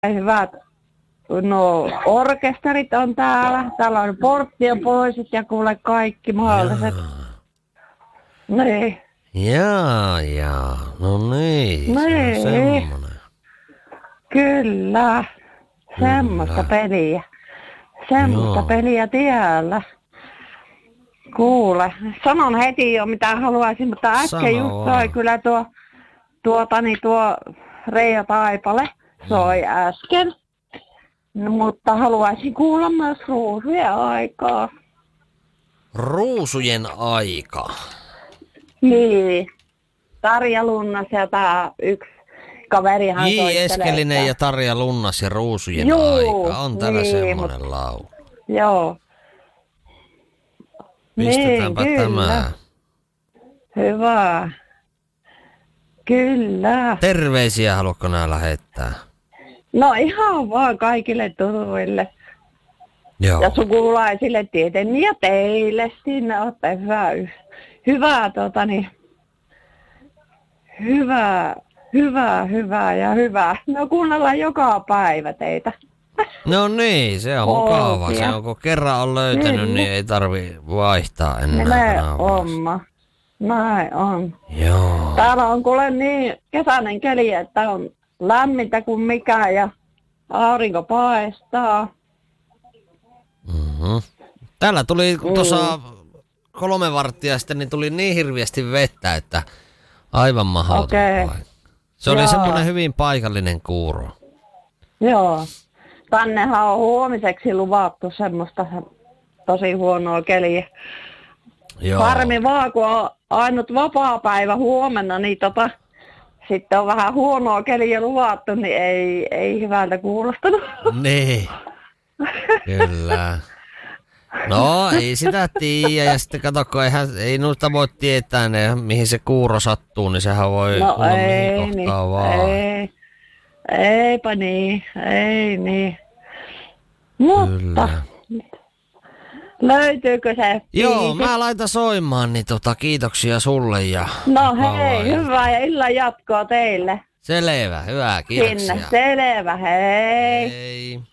hyvät orkesterit on täällä. Täällä on porttien poisit ja kuule kaikki mahdolliset. Niin. Jaa. No niin, se on semmonen. Kyllä. Semmoista peliä. Semmoista peliä täällä. Kuule, sanon heti jo mitä haluaisin, mutta äsken just soi kyllä tuo Reija Taipale soi äsken. No, mutta haluaisin kuulla myös Ruusujen aikaa. Ruusujen aika? Niin. Tarja Lunnas ja tää yksi kaverihan soittelee. Eskelinen ja Tarja Lunnas ja Ruusujen aika. On täällä semmonen laulu. Joo. Pistetäänpä tämä. Hyvä. Kyllä. Terveisiä haluatko nää lähettää? No ihan vaan kaikille tutuille. Joo. Ja sukulaisille tietenkin ja teille sinne olette hyvää. No kuunnellaan joka päivä teitä. No niin, se on mukava. Se on, kun kerran on löytänyt, niin ei tarvi vaihtaa enää. Näin on. Joo. Täällä on kuule niin kesäinen keli, että on lämmintä kuin mikä ja aurinko paistaa. Mm-hmm. Täällä tuli tuossa 3 varttia sitten, niin tuli niin hirveästi vettä, että aivan mahdoton paikka. Se oli semmoinen hyvin paikallinen kuuro. Joo. Tännehän on huomiseksi luvattu semmoista tosi huonoa keliä. Joo. Harmi vaan, kun on ainut vapaapäivä huomenna, niin sitten on vähän huonoa keliä luvattu, niin ei hyvältä kuulostanut. Niin, kyllä. No, ei sitä tiedä. Ja sitten kato, kun ei noista voi tietää, mihin se kuuro sattuu, niin sehän voi tulla mihin kohtaan vaan. Eipä niin, ei niin. Mutta kyllä. Löytyykö se biisi? Joo, mä laitan soimaan, niin kiitoksia sulle ja... No hei, hyvää ja illan jatkoa teille. Selvä, hyvä, kiitoksia. Sinne, selvä, hei. Hei.